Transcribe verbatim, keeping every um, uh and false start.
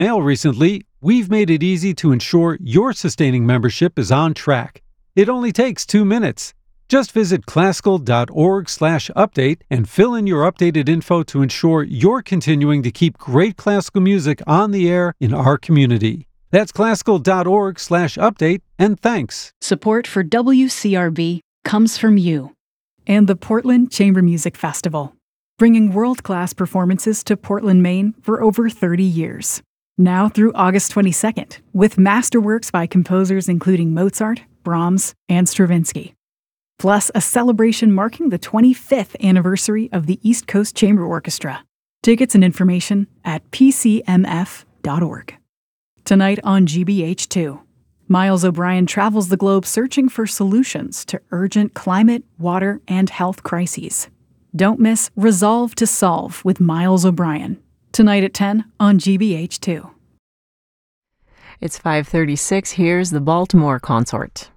mail recently, we've made it easy to ensure your sustaining membership is on track. It only takes two minutes. Just visit classical.org slash update and fill in your updated info to ensure you're continuing to keep great classical music on the air in our community. That's classical.org slash update, and thanks. Support for W C R B comes from you and the Portland Chamber Music Festival, bringing world-class performances to Portland, Maine for over thirty years. Now through August twenty-second, with masterworks by composers including Mozart, Brahms, and Stravinsky. Plus a celebration marking the twenty-fifth anniversary of the East Coast Chamber Orchestra. Tickets and information at p c m f dot org. Tonight on G B H two, Miles O'Brien travels the globe searching for solutions to urgent climate, water, and health crises. Don't miss Resolve to Solve with Miles O'Brien. Tonight at ten on G B H two. It's five thirty-six. Here's the Baltimore Consort.